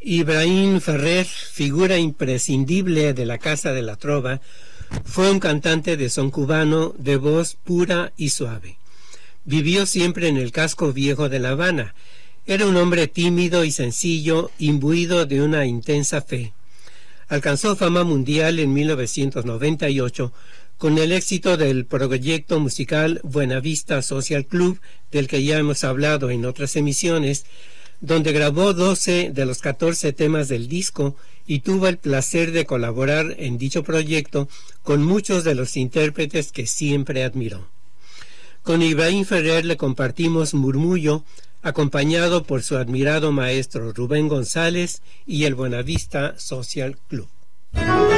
Ibrahim Ferrer, figura imprescindible de la Casa de la Trova, fue un cantante de son cubano de voz pura y suave. Vivió siempre en el casco viejo de La Habana. Era un hombre tímido y sencillo, imbuido de una intensa fe. Alcanzó fama mundial en 1998 con el éxito del proyecto musical Buenavista Social Club, del que ya hemos hablado en otras emisiones, donde grabó 12 de los 14 temas del disco y tuvo el placer de colaborar en dicho proyecto con muchos de los intérpretes que siempre admiró. Con Ibrahim Ferrer le compartimos Murmullo, acompañado por su admirado maestro Rubén González y el Buenavista Social Club.